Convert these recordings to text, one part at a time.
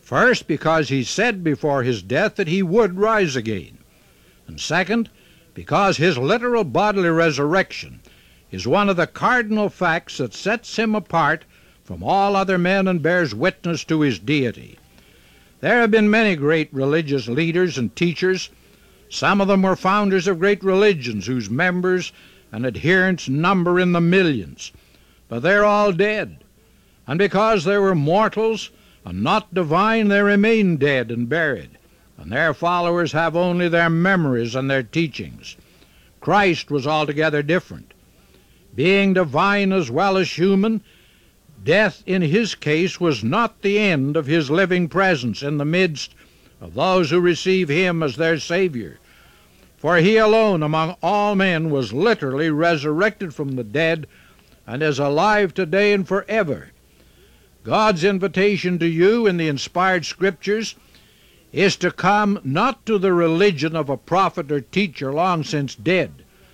First, because he said before his death that he would rise again. And second, because his literal bodily resurrection is one of the cardinal facts that sets him apart from all other men and bears witness to his deity. There have been many great religious leaders and teachers. Some of them were founders of great religions whose members and adherents number in the millions. But they're all dead. And because they were mortals and not divine, they remain dead and buried, and their followers have only their memories and their teachings. Christ was altogether different. Being divine as well as human, death in his case was not the end of his living presence in the midst of those who receive him as their Savior. For he alone among all men was literally resurrected from the dead and is alive today and forever. God's invitation to you in the inspired Scriptures is to come not to the religion of a prophet or teacher long since dead,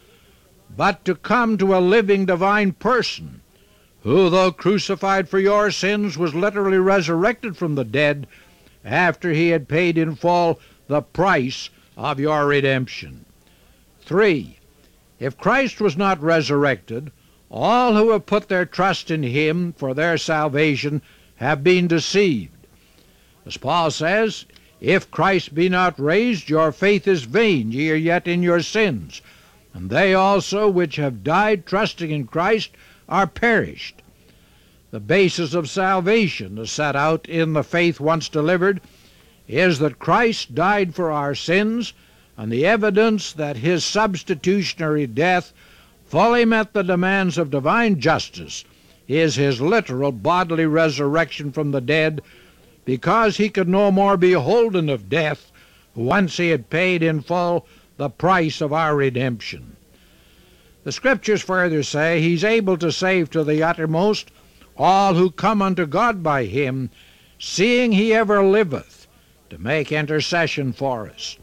but to come to a living divine person who, though crucified for your sins, was literally resurrected from the dead after he had paid in full the price of your redemption. 3. If Christ was not resurrected, all who have put their trust in him for their salvation have been deceived. As Paul says, if Christ be not raised, your faith is vain, ye are yet in your sins, and they also which have died trusting in Christ are perished. The basis of salvation, as set out in the faith once delivered, is that Christ died for our sins, and the evidence that his substitutionary death fully met the demands of divine justice is his literal bodily resurrection from the dead, because he could no more be holden of death once he had paid in full the price of our redemption. The Scriptures further say he's able to save to the uttermost all who come unto God by him, seeing he ever liveth to make intercession for us.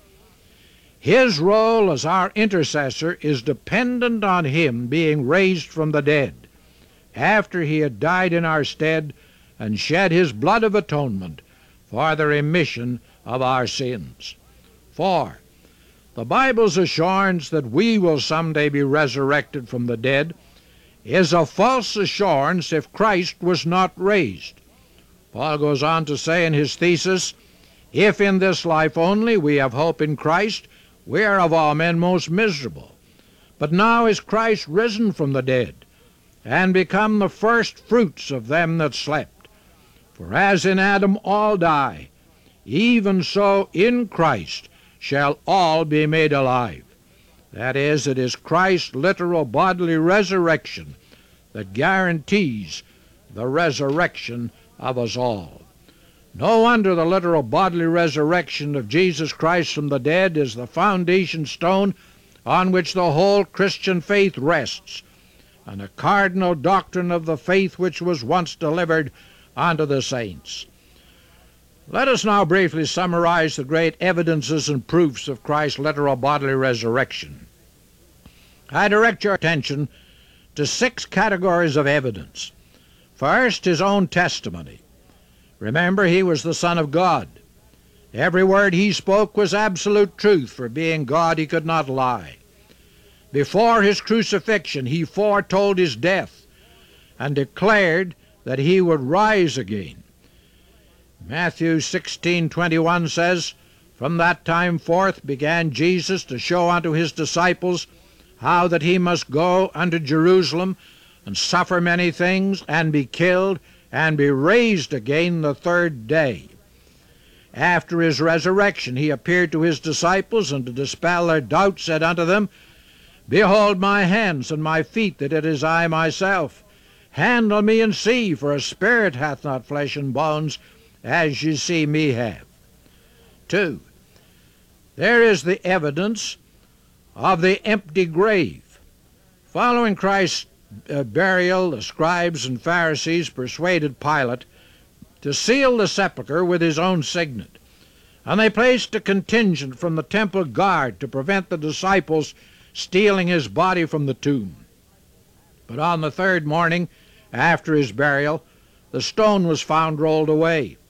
His role as our intercessor is dependent on him being raised from the dead, after he had died in our stead and shed his blood of atonement for the remission of our sins. 4. The Bible's assurance that we will someday be resurrected from the dead is a false assurance if Christ was not raised. Paul goes on to say in his thesis, if in this life only we have hope in Christ, we are of all men most miserable. But now is Christ risen from the dead, and become the first fruits of them that slept. For as in Adam all die, even so in Christ shall all be made alive. That is, it is Christ's literal bodily resurrection that guarantees the resurrection of us all. No wonder the literal bodily resurrection of Jesus Christ from the dead is the foundation stone on which the whole Christian faith rests, and a cardinal doctrine of the faith which was once delivered unto the saints. Let us now briefly summarize the great evidences and proofs of Christ's literal bodily resurrection. I direct your attention to 6 categories of evidence. First, his own testimony. Remember, he was the Son of God. Every word he spoke was absolute truth, for being God he could not lie. Before his crucifixion he foretold his death and declared that he would rise again. Matthew 16:21 says, From that time forth began Jesus to show unto his disciples how that he must go unto Jerusalem and suffer many things, and be killed, and be raised again the 3rd day. After his resurrection he appeared to his disciples, and to dispel their doubts said unto them, Behold my hands and my feet, that it is I myself. Handle me and see, for a spirit hath not flesh and bones, as ye see me have. 2. There is the evidence of the empty grave. Following Christ's burial, the scribes and Pharisees persuaded Pilate to seal the sepulchre with his own signet, and they placed a contingent from the temple guard to prevent the disciples stealing his body from the tomb. But on the 3rd morning after his burial, the stone was found rolled away.